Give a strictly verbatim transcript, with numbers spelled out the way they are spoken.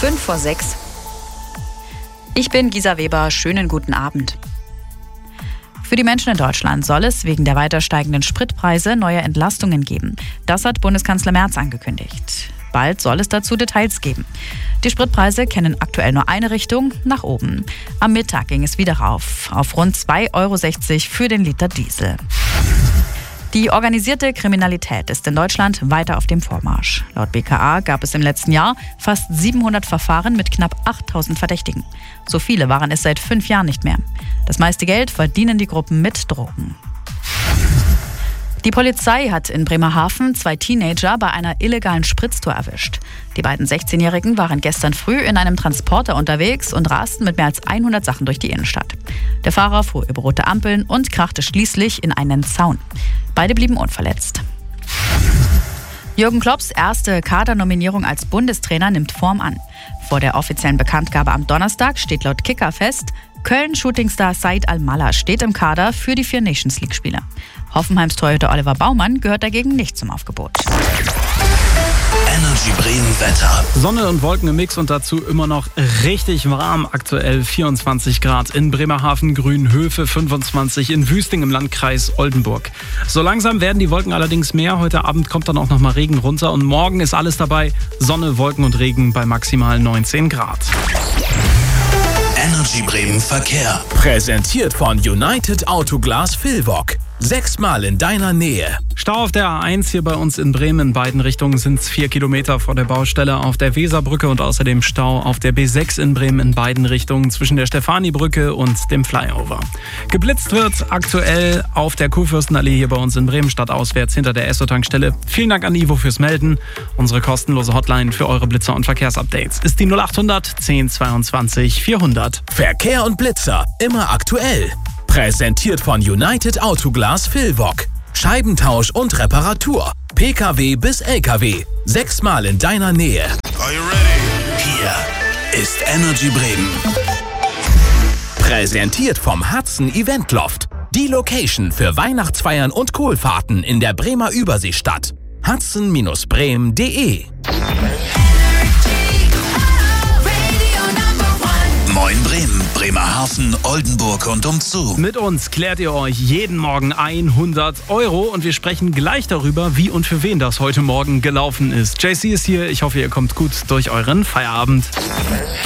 fünf vor sechs. Ich bin Gisa Weber, schönen guten Abend. Für die Menschen in Deutschland soll es wegen der weiter steigenden Spritpreise neue Entlastungen geben. Das hat Bundeskanzler Merz angekündigt. Bald soll es dazu Details geben. Die Spritpreise kennen aktuell nur eine Richtung, nach oben. Am Mittag ging es wieder rauf, auf rund zwei Euro sechzig für den Liter Diesel. Die organisierte Kriminalität ist in Deutschland weiter auf dem Vormarsch. Laut B K A gab es im letzten Jahr fast siebenhundert Verfahren mit knapp achttausend Verdächtigen. So viele waren es seit fünf Jahren nicht mehr. Das meiste Geld verdienen die Gruppen mit Drogen. Die Polizei hat in Bremerhaven zwei Teenager bei einer illegalen Spritztour erwischt. Die beiden sechzehnjährigen waren gestern früh in einem Transporter unterwegs und rasten mit mehr als hundert Sachen durch die Innenstadt. Der Fahrer fuhr über rote Ampeln und krachte schließlich in einen Zaun. Beide blieben unverletzt. Jürgen Klopps erste Kadernominierung als Bundestrainer nimmt Form an. Vor der offiziellen Bekanntgabe am Donnerstag steht laut Kicker fest, Köln-Shootingstar Said Al-Mallah steht im Kader für die vier Nations League-Spiele. Hoffenheims Torhüter Oliver Baumann gehört dagegen nicht zum Aufgebot. Energy Bremen Wetter. Sonne und Wolken im Mix und dazu immer noch richtig warm. Aktuell vierundzwanzig Grad in Bremerhaven, Grünhöfe fünfundzwanzig, in Wüsting im Landkreis Oldenburg. So langsam werden die Wolken allerdings mehr. Heute Abend kommt dann auch noch mal Regen runter und morgen ist alles dabei. Sonne, Wolken und Regen bei maximal neunzehn Grad. Energy Bremen Verkehr. Präsentiert von United Autoglas Villwock. Sechsmal in deiner Nähe. Stau auf der A eins hier bei uns in Bremen. In beiden Richtungen sind es vier Kilometer vor der Baustelle auf der Weserbrücke und außerdem Stau auf der B sechs in Bremen in beiden Richtungen zwischen der Stefanibrücke und dem Flyover. Geblitzt wird aktuell auf der Kurfürstenallee hier bei uns in Bremen stadtauswärts hinter der Esso-Tankstelle. Vielen Dank an Ivo fürs Melden. Unsere kostenlose Hotline für eure Blitzer- und Verkehrsupdates ist die null achthundert zehn zweiundzwanzig vierhundert. Verkehr und Blitzer immer aktuell. Präsentiert von United Autoglas Villwock. Scheibentausch und Reparatur. P K W bis L K W. Sechsmal in deiner Nähe. Are you ready? Hier ist Energy Bremen. Präsentiert vom Hudson Event Loft. Die Location für Weihnachtsfeiern und Kohlfahrten in der Bremer Überseestadt. hudson Bindestrich bremen punkt de Moin Bremen, Bremerhaven, Oldenburg und umzu. Mit uns klärt ihr euch jeden Morgen hundert Euro und wir sprechen gleich darüber, wie und für wen das heute Morgen gelaufen ist. J C ist hier, ich hoffe, ihr kommt gut durch euren Feierabend.